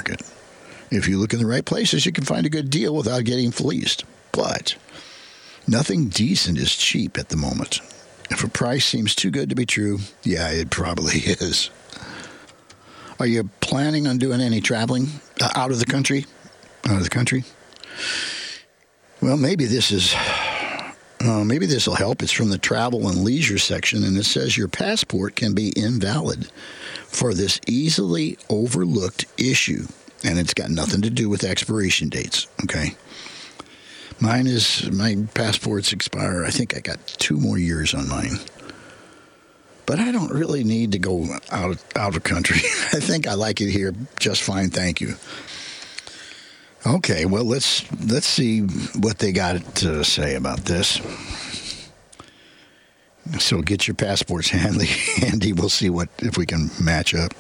market. If you look in the right places, you can find a good deal without getting fleeced. But nothing decent is cheap at the moment. If a price seems too good to be true, yeah, it probably is. Are you planning on doing any traveling out of the country? Out of the country? Well, maybe this will help. It's from the travel and leisure section, and it says your passport can be invalid for this easily overlooked issue, and it's got nothing to do with expiration dates, okay? My passports expire. I think I got 2 more years on mine. But I don't really need to go out of country. I think I like it here just fine, thank you. Okay, well, let's see what they got to say about this. So get your passports handy. We'll see if we can match up.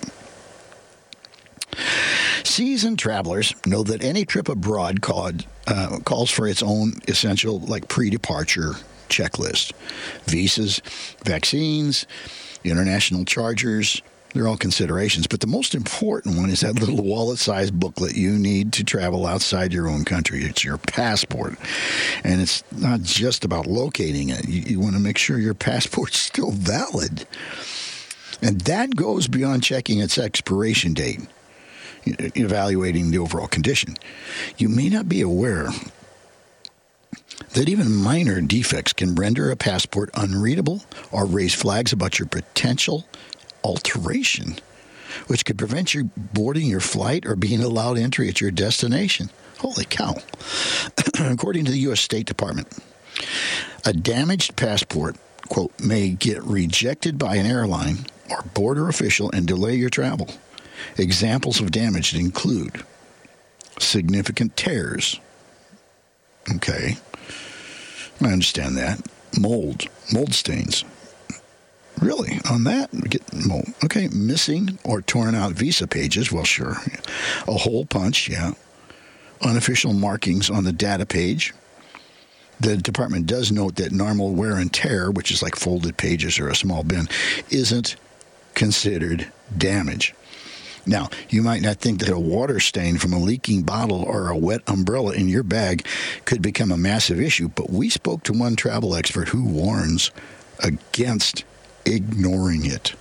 Seasoned travelers know that any trip abroad calls for its own essential, like pre-departure checklist. Visas, vaccines, international chargers, they're all considerations. But the most important one is that little wallet-sized booklet you need to travel outside your own country. It's your passport. And it's not just about locating it. You want to make sure your passport's still valid. And that goes beyond checking its expiration date, evaluating the overall condition. You may not be aware that even minor defects can render a passport unreadable or raise flags about your potential alteration, which could prevent you boarding your flight or being allowed entry at your destination. Holy cow. According to the U.S. State Department, a damaged passport, quote, may get rejected by an airline or border official and delay your travel. Examples of damage include significant tears. Okay. I understand that. Mold stains. Really? On that? Get mold. Okay. Missing or torn out visa pages. Well, sure. A hole punch. Yeah. Unofficial markings on the data page. The department does note that normal wear and tear, which is like folded pages or a small bin, isn't considered damage. Now, you might not think that a water stain from a leaking bottle or a wet umbrella in your bag could become a massive issue, but we spoke to one travel expert who warns against ignoring it.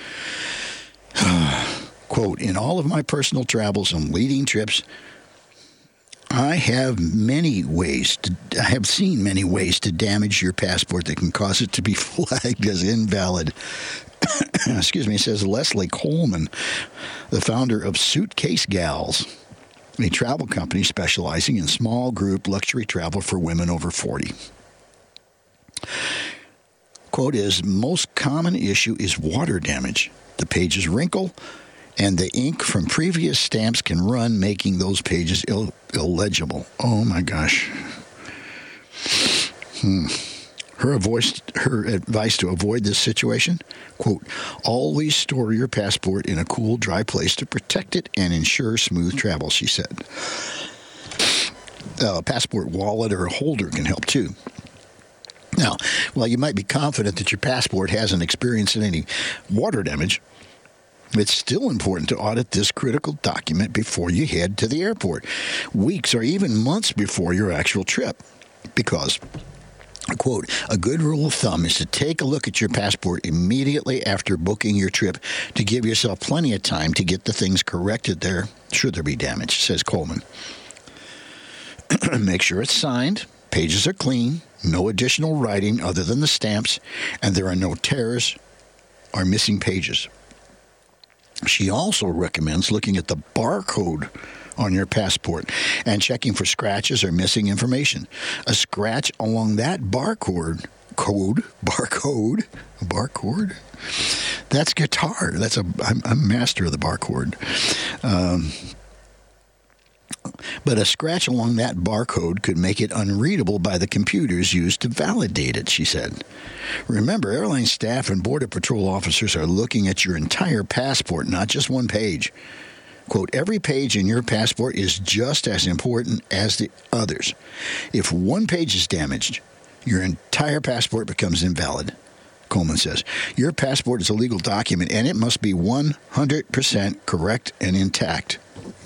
Quote, in all of my personal travels and leading trips, I have seen many ways to damage your passport that can cause it to be flagged as invalid. Excuse me, says Leslie Coleman, the founder of Suitcase Gals, a travel company specializing in small group luxury travel for women over 40. Quote is, most common issue is water damage. The pages wrinkle, and the ink from previous stamps can run, making those pages illegible. Oh, my gosh. Her advice to avoid this situation, quote, always store your passport in a cool, dry place to protect it and ensure smooth travel, she said. A passport wallet or a holder can help, too. Now, while you might be confident that your passport hasn't experienced any water damage, it's still important to audit this critical document before you head to the airport, weeks or even months before your actual trip, because, quote, a good rule of thumb is to take a look at your passport immediately after booking your trip to give yourself plenty of time to get the things corrected there, should there be damage, says Coleman. Make sure it's signed, pages are clean, no additional writing other than the stamps, and there are no tears or missing pages. She also recommends looking at the barcode on your passport and checking for scratches or missing information. A scratch along that barcode, that's guitar. I'm a master of the barcode. But a scratch along that barcode could make it unreadable by the computers used to validate it, she said. Remember, airline staff and Border Patrol officers are looking at your entire passport, not just one page. Quote, every page in your passport is just as important as the others. If one page is damaged, your entire passport becomes invalid, Coleman says. Your passport is a legal document, and it must be 100% correct and intact.